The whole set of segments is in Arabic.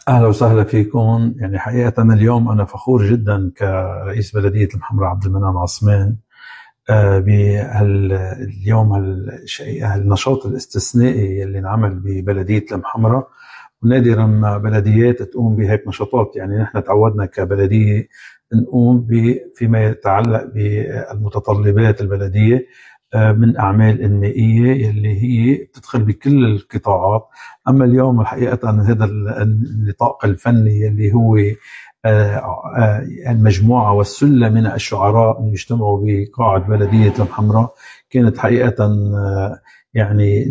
أهلا وسهلا فيكم. يعني حقيقة اليوم أنا فخور جدا كرئيس بلدية المحمرة عبد المنعم عثمان باليوم هالنشاط الاستثنائي اللي انعمل ببلدية المحمرة، ونادرا ما بلديات تقوم بهيك نشاطات. يعني نحن تعودنا كبلدية نقوم فيما يتعلق بالمتطلبات البلدية من أعمال إنمائية اللي هي بتدخل بكل القطاعات. أما اليوم الحقيقة هذا النطاق الفني اللي هو المجموعة والسلة من الشعراء اللي يجتمعوا بقاعة بلدية المحمرة كانت حقيقة يعني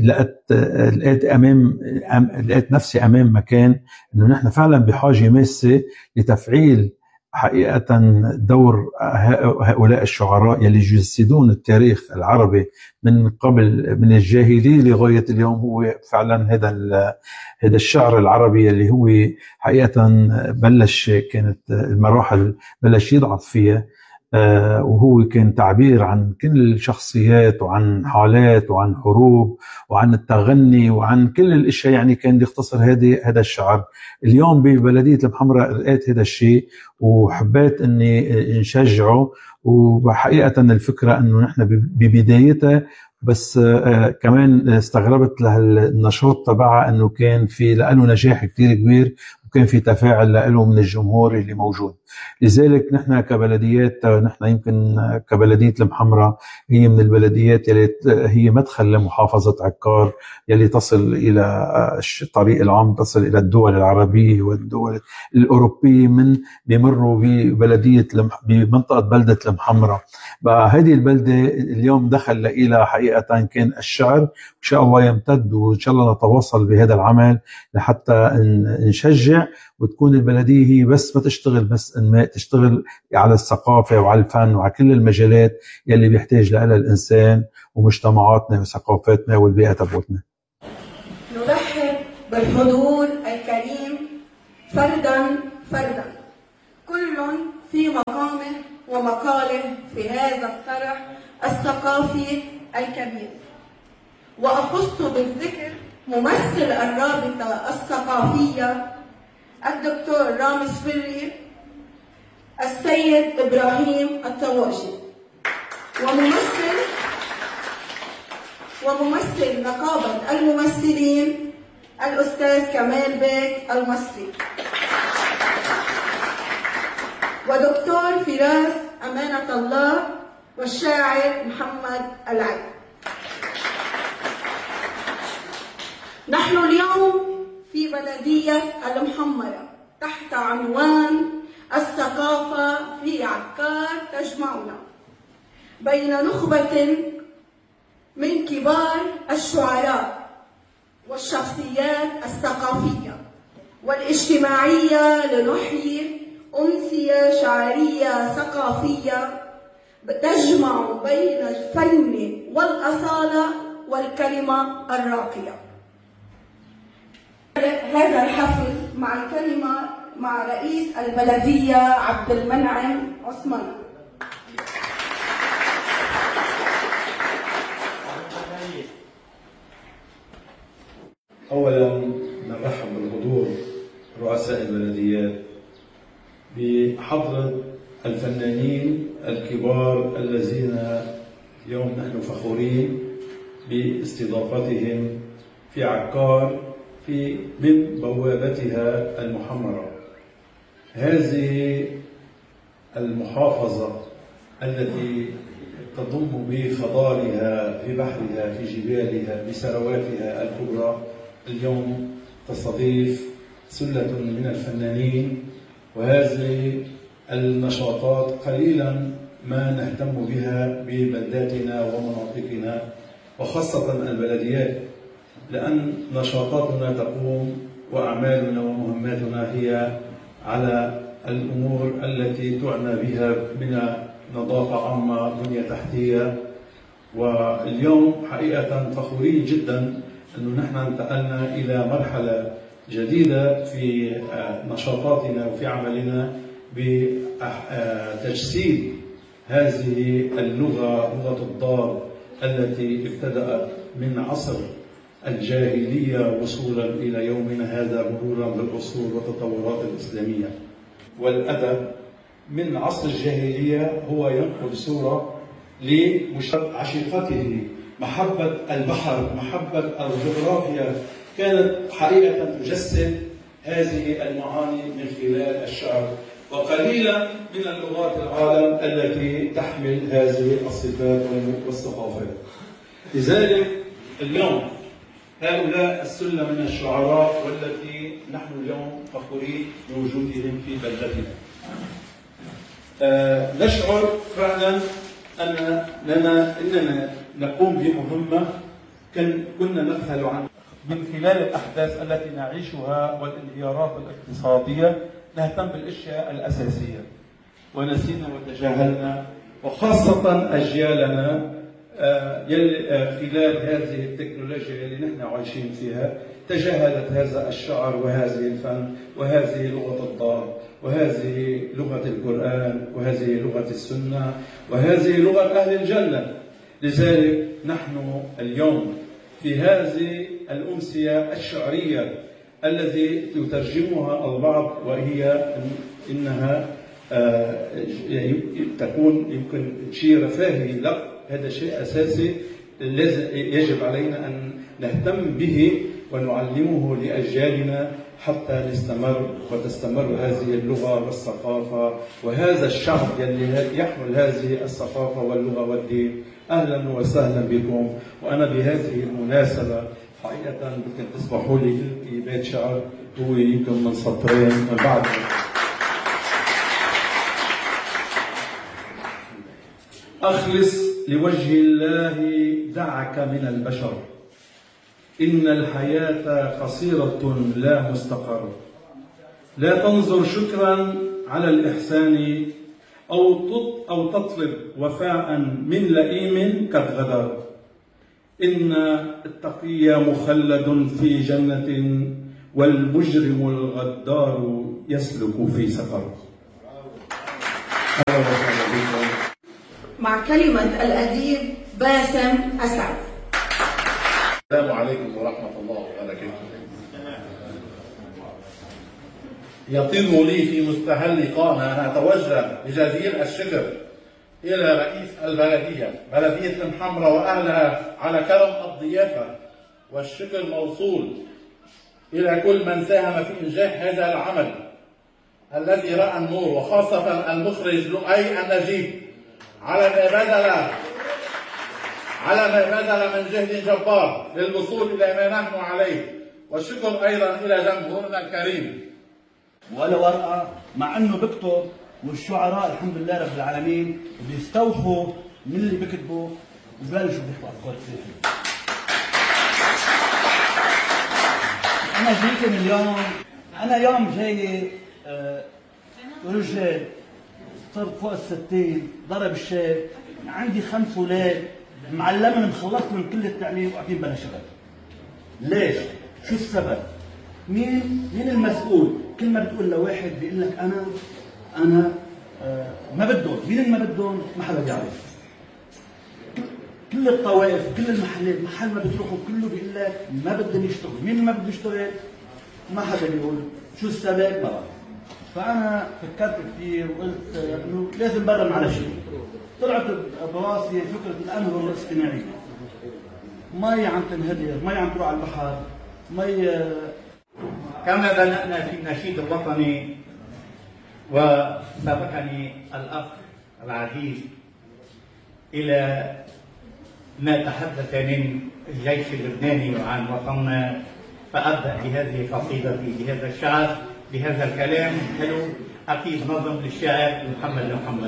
لقيت نفسي أمام مكان إنه نحن فعلا بحاجة ماسة لتفعيل حقيقة دور هؤلاء الشعراء يلي يجسدون التاريخ العربي من قبل، من الجاهلية لغاية اليوم. هو فعلا هذا الشعر العربي اللي هو حقيقة كانت المراحل بلش يضعف فيها، وهو كان تعبير عن كل الشخصيات وعن حالات وعن حروب وعن التغني وعن كل الاشياء. يعني كان يختصر هذا الشعر. اليوم ببلدية المحمرة لقيت هذا الشيء وحبيت اني نشجعه. وحقيقة الفكرة انه نحن ببدايتها بس كمان استغربت للنشاط تبعها انه كان في له نجاح كتير كبير، وكان في تفاعل له من الجمهور اللي موجود. لذلك نحن كبلديات، نحن يمكن كبلدية المحمرة هي من البلديات يلي هي مدخل لمحافظة عكار يلي تصل إلى الطريق العام، تصل إلى الدول العربية والدول الأوروبية بيمروا بمنطقة بلدة المحمرة. بقى هذه البلدة اليوم دخل إلى حقيقة كان الشعر. إن شاء الله يمتد، وإن شاء الله نتواصل بهذا العمل لحتى نشجع وتكون البلدية هي بس ما تشتغل بس إنماء، تشتغل على الثقافة وعلى الفن وعلى كل المجالات يلي بيحتاج لها الإنسان ومجتمعاتنا وثقافتنا والبيئة تبعتنا. نرحب بالحضور الكريم فردا فردا، كل في مقامه ومقاله في هذا الفرح الثقافي الكبير. وأخص بالذكر ممثل الرابطة الثقافية الدكتور رامز فري، السيد إبراهيم الطواجي، وممثل نقابة الممثلين الأستاذ كمال بيك المصري، ودكتور فراس أمانة الله، والشاعر محمد العيد. نحن اليوم في بلدية المحمرة تحت عنوان الثقافة في عكار تجمعنا بين نخبة من كبار الشعراء والشخصيات الثقافية والاجتماعية لنحيي أمسية شعرية ثقافية تجمع بين الفن والأصالة والكلمة الراقية. هذا الحفل مع الكلمة مع رئيس البلدية عبد المنعم عثمان. أولا نرحب بالحضور رؤساء البلديات بحضرة الفنانين الكبار الذين اليوم نحن فخورين باستضافتهم في عكار من بوابتها المحمرة. هذه المحافظة التي تضم بخضارها، في بحرها، في جبالها، بثرواتها الكبرى، اليوم تستضيف سلة من الفنانين. وهذه النشاطات قليلا ما نهتم بها ببلداتنا ومناطقنا وخاصة البلديات، لأن نشاطاتنا تقوم وأعمالنا ومهماتنا هي على الأمور التي تعنى بها من نظافة عامة، بنية تحتية. واليوم حقيقة فخورين جدا أنه نحن انتقلنا إلى مرحلة جديدة في نشاطاتنا وفي عملنا بتجسيد هذه اللغة، لغة الضاد التي ابتدأت من عصر الجاهلية وصولا إلى يومنا هذا مرورا بالعصور والتطورات الإسلامية. والأدب من عصر الجاهلية هو ينقل صورة لعشيقته، محبة البحر، محبة الجغرافيا، كانت حقيقة تجسد هذه المعاني من خلال الشعر. وقليلا من اللغات العالم التي تحمل هذه الصفات والثقافات. لذلك اليوم هؤلاء السلة من الشعراء والتي نحن اليوم فخورين بوجودهم في بلدتنا. نشعر فعلا أننا نقوم بمهمة كنا نبحث عنها من خلال الأحداث التي نعيشها والانهيارات الاقتصادية. نهتم بالأشياء الأساسية ونسينا وتجاهلنا، وخاصة أجيالنا خلال هذه التكنولوجيا اللي نحن عايشين فيها تجاهلت هذا الشعر وهذه الفن وهذه لغة الضاد وهذه لغة القرآن وهذه لغة السنة وهذه لغة أهل الجنة. لذلك نحن اليوم في هذه الأمسية الشعرية التي يترجمها البعض وهي إنها تكون يمكن شيء رفاهي، لا، هذا شيء أساسي يجب علينا أن نهتم به ونعلمه لأجيالنا حتى وتستمر هذه اللغة والثقافة وهذا الشعب الذي يحمل هذه الثقافة واللغة والدين. أهلا وسهلا بكم. وأنا بهذه المناسبة حقيقة يمكن تسمحوا لي في بيت شعر هو يمكن من سطرين من بعد. أخلص لوجه الله دعك من البشر، إن الحياة قصيرة لا مستقر. لا تنظر شكرا على الإحسان أو تطلب وفاء من لئيم قد غدر. إن التقي مخلد في جنة والمجرم الغدار يسلك في سفر. مع كلمة الأديب باسم أسعد. السلام عليكم ورحمة الله وبركاته. يطيب لي في مستهل قامة أن أتوجه بجزيل الشكر إلى رئيس البلدية، بلدية الحمراء وأهلها، على كرم الضيافة، والشكر موصول إلى كل من ساهم في إنجاح هذا العمل الذي رأى النور، وخاصة المخرج لؤي النجيب على ما بذل من جهد جبار للوصول إلى ما نحن عليه، والشكر أيضا إلى جمهورنا الكريم. ولا ورقة مع أنه بكتب، والشعراء الحمد لله رب العالمين بيستوحوا من اللي بكتبوا وببلشوا بيحكوا أفكار كثير. أنا جيت اليوم، أنا يوم جاي رجل صرت فوق الستين، ضرب الشاب، عندي 5 أولاد، معلمهم خلصت من كل التعليم وقاعدين بلا شغل. ليش؟ شو السبب؟ مين المسؤول؟ كل ما بتقول لواحد بيقول لك أنا ما بدهم، مين ما بدهم؟ ما حدا بيعرف. كل الطوائف، كل المحلات، محل ما بتروحوا كله بيقول لك ما بدهم يشتغلوا، مين ما بده يشتغل؟ ما حدا بيقول. شو السبب؟ ما بعرف. فأنا فكرت كثير وقلت إنه لازم برم على شيء. طلعت براسي فكرة الأنهر الاصطناعي. مي عم تنهدر، مي عم تروح على البحر، مي. كما بدأنا في النشيد الوطني وسبقني الأخ العزيز إلى ما تحدث من الجيش اللبناني وعن وطننا، فأبدأ بهذه قصيدتي بهذا الشعر بهذا الكلام حلو أكيد نظم للشاعر محمد.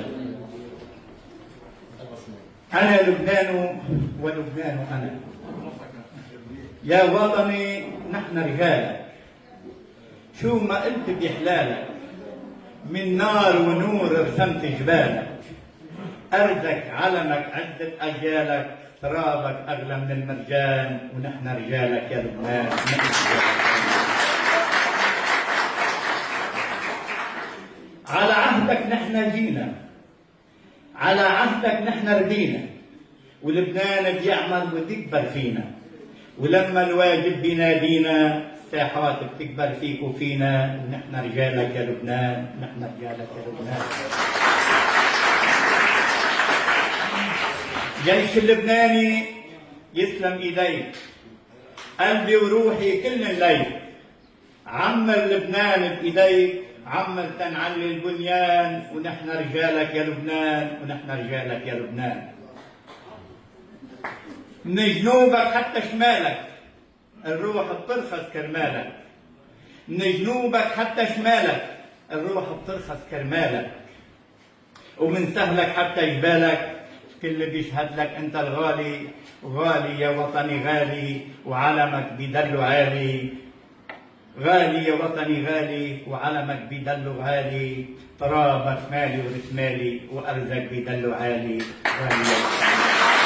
أنا لبنان ولبنان أنا، يا وطني نحن رجالك، شو ما قلت بحلالك، من نار ونور رسمت جبالك، أرضك علمك عدة أجيالك، ترابك أغلى من المرجان، ونحن رجالك يا لبنان. على عهدك نحن جينا، على عهدك نحن ردينا، ولبنان بيعمل وتكبر فينا، ولما الواجب بينادينا الساحات بتكبر فيك وفينا، ونحن رجالك يا لبنان، نحن رجالك يا لبنان. جيش اللبناني يسلم ايديك، قلبي وروحي كل الليل، عمر لبنان بايديك، عمر تنعلي البنيان، ونحن رجالك يا لبنان، ونحن رجالك يا لبنان. من جنوبك حتى شمالك الروح بترخص كرمالك، من جنوبك حتى شمالك الروح بترخص كرمالك، ومن سهلك حتى جبالك كل بيشهد لك انت الغالي، غالي يا وطني غالي، وعلمك بيدلو عالي، غالي يا وطني غالي، وعلمك بيدلو غالي، ترابك مالي ورسمالي، وارزك بيدلو عالي، غالي يا وطني.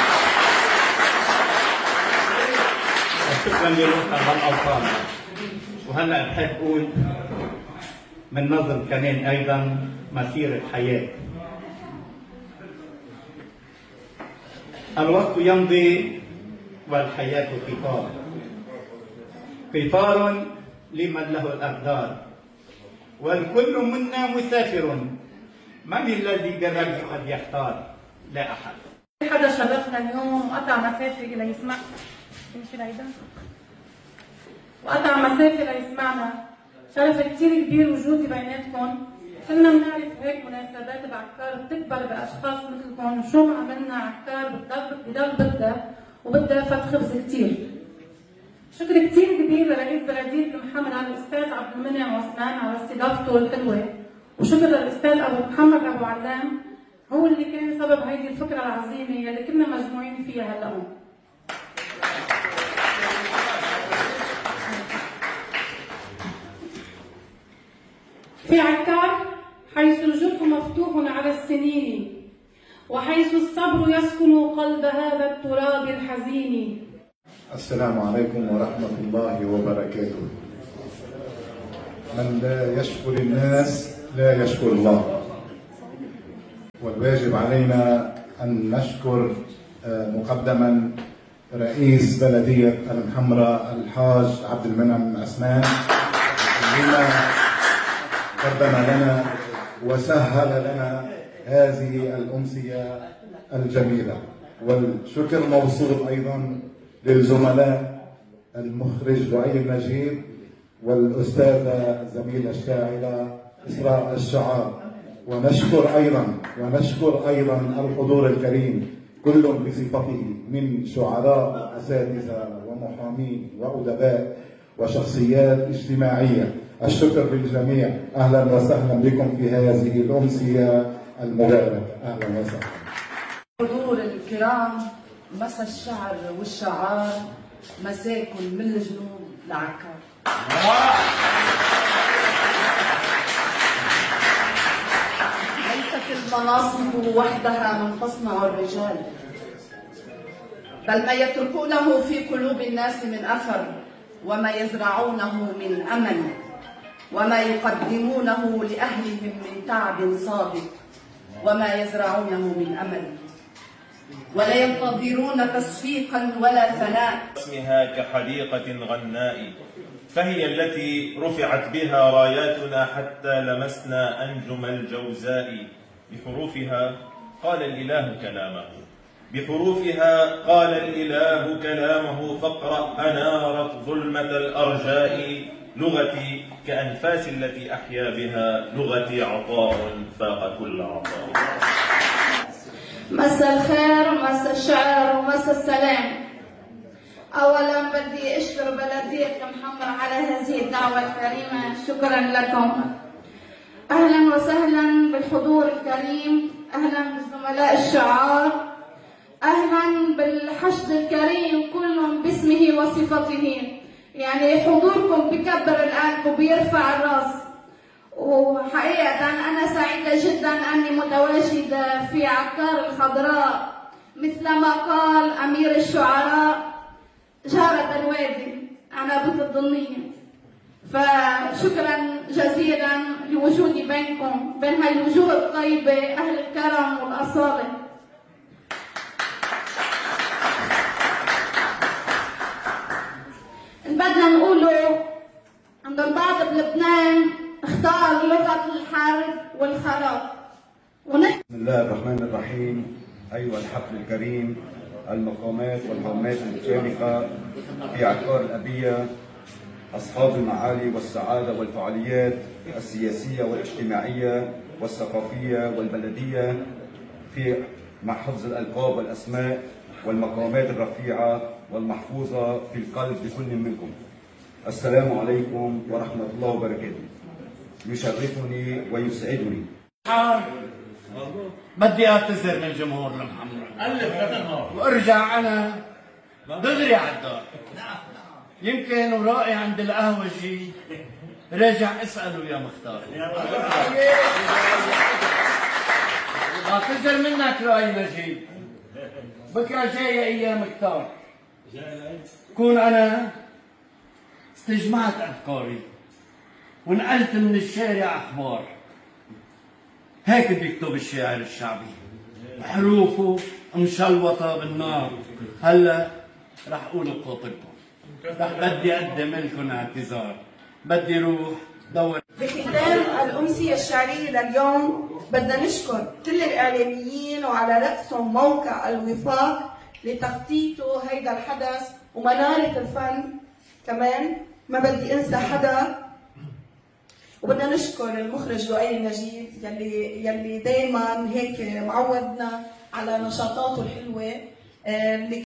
شكرا للوطن والاوطان. وهلا بحب اقول من نظم كمان ايضا مسيره حياه. الوقت يمضي والحياه قطار، قطار لمن له الاقدار، والكل منا مسافر، من الذي بالرجل قد يختار؟ لا احد. حدا شرفنا اليوم وقطع مسافه ليسمع، وقطع مسافه ليسمعنا، شرف كثير كبير وجودي بيناتكم. كلنا بنعرف هيك مناسبات بعكار بتكبر باشخاص مثلكم، وشو ما عملنا عكار بضل بدها وبدها فت خبز كثير. شكر كثير كبير لرئيس بلديه المحمرة الاستاذ عبد المنعم عثمان على استضافته الحلوه، وشكر للاستاذ ابو محمد ابو علام، هو اللي كان سبب هيدي الفكره العظيمه اللي كنا مجموعين فيها هلا. في عكار حيث الجرح مفتوح على السنين، وحيث الصبر يسكن قلب هذا التراب الحزين. السلام عليكم ورحمة الله وبركاته. من لا يشكر الناس لا يشكر الله، والواجب علينا أن نشكر مقدما رئيس بلدية المحمرة الحاج عبد المنعم عثمان بما قدم لنا وسهل لنا هذه الأمسية الجميلة. والشكر موصول أيضا للزملاء المخرج دعي النجيب والأستاذة الزميلة الشاعرة إسراء الشعار. ونشكر أيضا الحضور الكريم كل بصفته من شعراء وأساتذة ومحامين وأدباء وشخصيات اجتماعية. الشكر للجميع، أهلا وسهلا بكم في هذه الأمسية المباركة. أهلا وسهلا. الحضور الكرام، مسا الشعر والشعار، مساكن من الجنوب لعكار. ليست المناصب وحدها من تصنع الرجال، بل ما يتركونه في قلوب الناس من أثر، وما يزرعونه من أمل، وما يقدمونه لأهلهم من تعب صادق، وما يزرعونه من أمل، ولا ينتظرون تصفيقا ولا ثناء. اسمها كحديقة غناء، فهي التي رفعت بها راياتنا حتى لمسنا أنجم الجوزاء. بحروفها قال الإله كلامه، بحروفها قال الإله كلامه، فاقرأ أنارت ظلمة الأرجاء. لغتي كأنفاس التي أحيا بها، لغتي عطاء فاق كل عطاء. مساء الخير ومساء الشعر ومساء السلام. أولا بدي أشكر بلدية المحمرة على هذه الدعوة الكريمة، شكرا لكم. أهلا وسهلا بالحضور الكريم، أهلا بالزملاء الشعار، أهلا بالحشد الكريم كلهم باسمه وصفته. يعني حضوركم بكبر القلب وبيرفع الراس، وحقيقة أنا سعيدة جدا أني متواجدة في عكار الخضراء، مثل ما قال أمير الشعراء جارة الوادي عنابة الضنية. فشكرا جزيلا لوجودي بينكم، بين هاي الوجوه الطيبة، أهل الكرم والأصالة. البعض بلبنان اختار لغة الحرب والخراب. بسم الله الرحمن الرحيم. أيها الحفل الكريم، المقامات والقامات المشاركة في عقار الأبية، أصحاب المعالي والسعادة والفعاليات السياسية والاجتماعية والثقافية والبلدية في مع حفظ الألقاب والأسماء والمقامات الرفيعة والمحفوظة في القلب لكل منكم، السلام عليكم ورحمة الله وبركاته. يشرفني ويسعدني. بدي اعتذر من جمهورنا محمد وارجع انا دغري على الدار. يمكن ورائي عند القهوجي راجع اساله يا مختار. اعتذر منك لؤي نجيب. بكره جايه ايام كتار، كون انا استجمعت افكاري ونقلت من الشارع اخبار. هيك بيكتب الشاعر الشعبي، حروفه مشلوطه بالنار. هلا رح اقول بخاطركم، رح بدي اقدم لكم اعتذار. بدي روح دور. بختام الأمسية الشعرية لليوم بدنا نشكر كل الإعلاميين وعلى رأسهم موقع الوفاق لتخطيطه هيدا الحدث ومنارة الفن كمان. ما بدي انسى حدا. وبدنا نشكر المخرج لؤي النجيب يلي دايما هيك معودنا على نشاطاته الحلوه.